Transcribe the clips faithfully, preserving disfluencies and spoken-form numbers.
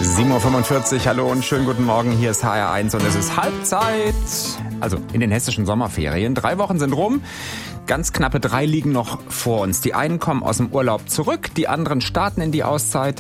sieben Uhr fünfundvierzig, hallo und schönen guten Morgen, hier ist H R eins und es ist Halbzeit. Also in den hessischen Sommerferien. Drei Wochen sind rum, ganz knappe drei liegen noch vor uns. Die einen kommen aus dem Urlaub zurück, die anderen starten in die Auszeit.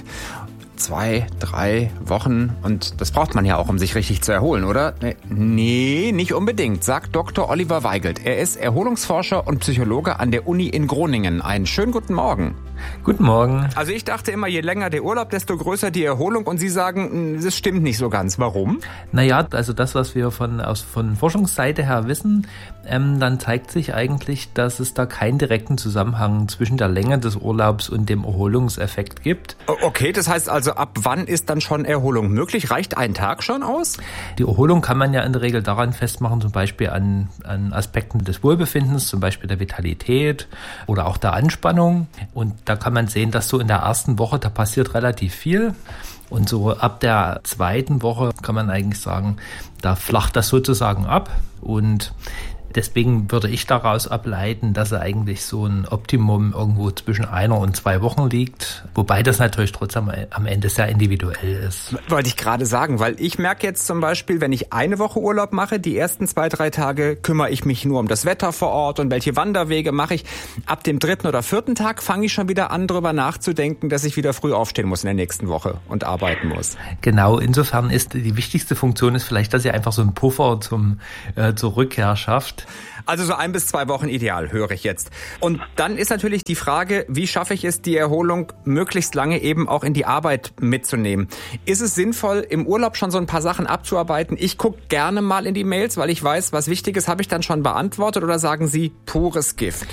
Zwei, drei Wochen und das braucht man ja auch, um sich richtig zu erholen, oder? Nee, nicht unbedingt, sagt Doktor Oliver Weigelt. Er ist Erholungsforscher und Psychologe an der Uni in Groningen. Einen schönen guten Morgen. Guten Morgen. Also ich dachte immer, je länger der Urlaub, desto größer die Erholung und Sie sagen, das stimmt nicht so ganz. Warum? Naja, also das, was wir von, aus, von Forschungsseite her wissen, ähm, dann zeigt sich eigentlich, dass es da keinen direkten Zusammenhang zwischen der Länge des Urlaubs und dem Erholungseffekt gibt. Okay, das heißt also, ab wann ist dann schon Erholung möglich? Reicht ein Tag schon aus? Die Erholung kann man ja in der Regel daran festmachen, zum Beispiel an, an Aspekten des Wohlbefindens, zum Beispiel der Vitalität oder auch der Anspannung. Und da kann man sehen, dass so in der ersten Woche, da passiert relativ viel. Und so ab der zweiten Woche kann man eigentlich sagen, da flacht das sozusagen ab. Und deswegen würde ich daraus ableiten, dass er eigentlich so ein Optimum irgendwo zwischen einer und zwei Wochen liegt. Wobei das natürlich trotzdem am Ende sehr individuell ist. Wollte ich gerade sagen, weil ich merke jetzt zum Beispiel, wenn ich eine Woche Urlaub mache, die ersten zwei, drei Tage kümmere ich mich nur um das Wetter vor Ort und welche Wanderwege mache ich. Ab dem dritten oder vierten Tag fange ich schon wieder an, darüber nachzudenken, dass ich wieder früh aufstehen muss in der nächsten Woche und arbeiten muss. Genau, insofern ist die wichtigste Funktion ist vielleicht, dass ihr einfach so einen Puffer zum, äh, zur Rückkehr schafft. Also so ein bis zwei Wochen ideal, höre ich jetzt. Und dann ist natürlich die Frage, wie schaffe ich es, die Erholung möglichst lange eben auch in die Arbeit mitzunehmen? Ist es sinnvoll, im Urlaub schon so ein paar Sachen abzuarbeiten? Ich gucke gerne mal in die Mails, weil ich weiß, was Wichtiges habe ich dann schon beantwortet, oder sagen Sie pures Gift?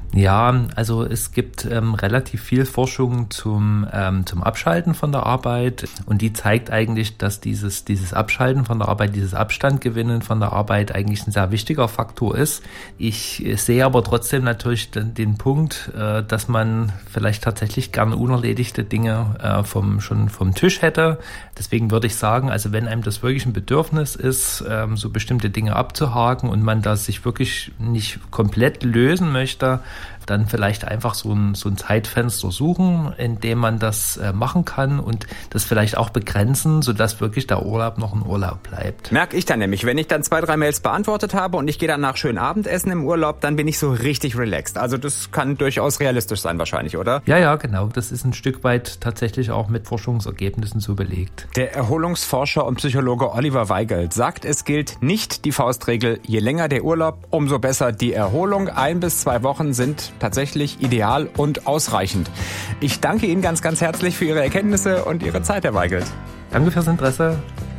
Ja, also es gibt ähm, relativ viel Forschung zum ähm, zum Abschalten von der Arbeit und die zeigt eigentlich, dass dieses dieses Abschalten von der Arbeit, dieses Abstandgewinnen von der Arbeit eigentlich ein sehr wichtiger Faktor ist. Ich sehe aber trotzdem natürlich den, den Punkt, äh, dass man vielleicht tatsächlich gerne unerledigte Dinge äh, vom schon vom Tisch hätte. Deswegen würde ich sagen, also wenn einem das wirklich ein Bedürfnis ist, ähm, so bestimmte Dinge abzuhaken und man das sich wirklich nicht komplett lösen möchte, dann vielleicht einfach so ein, so ein Zeitfenster suchen, in dem man das äh, machen kann und das vielleicht auch begrenzen, sodass wirklich der Urlaub noch ein Urlaub bleibt. Merke ich dann nämlich, wenn ich dann zwei, drei Mails beantwortet habe und ich gehe danach schön Abendessen im Urlaub, dann bin ich so richtig relaxed. Also das kann durchaus realistisch sein wahrscheinlich, oder? Ja, ja, genau. Das ist ein Stück weit tatsächlich auch mit Forschungsergebnissen so belegt. Der Erholungsforscher und Psychologe Oliver Weigelt sagt, es gilt nicht die Faustregel, je länger der Urlaub, umso besser die Erholung. Ein bis zwei Wochen sind tatsächlich ideal und ausreichend. Ich danke Ihnen ganz, ganz herzlich für Ihre Erkenntnisse und Ihre Zeit, Herr Weigelt. Danke fürs Interesse.